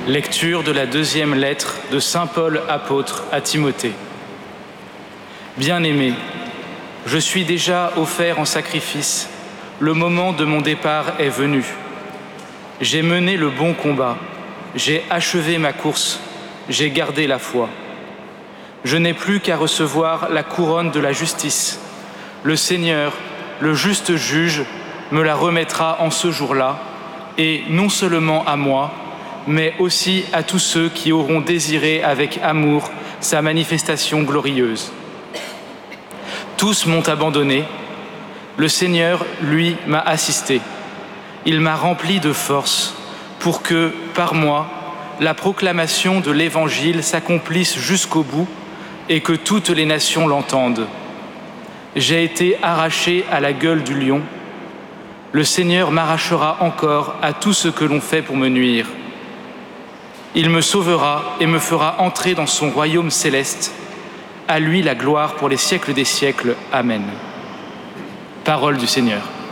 Lecture de la deuxième lettre de saint Paul apôtre à Timothée. Bien-aimé, je suis déjà offert en sacrifice, le moment de mon départ est venu. J'ai mené le bon combat, j'ai achevé ma course, j'ai gardé la foi. Je n'ai plus qu'à recevoir la couronne de la justice. Le Seigneur, le juste juge, me la remettra en ce jour-là, et non seulement à moi, mais aussi à tous ceux qui auront désiré avec amour sa manifestation glorieuse. Tous m'ont abandonné, le Seigneur, lui, m'a assisté. Il m'a rempli de force pour que, par moi, la proclamation de l'Évangile s'accomplisse jusqu'au bout et que toutes les nations l'entendent. J'ai été arraché à la gueule du lion. Le Seigneur m'arrachera encore à tout ce que l'on fait pour me nuire. Il me sauvera et me fera entrer dans son royaume céleste. À lui la gloire pour les siècles des siècles. Amen. Parole du Seigneur.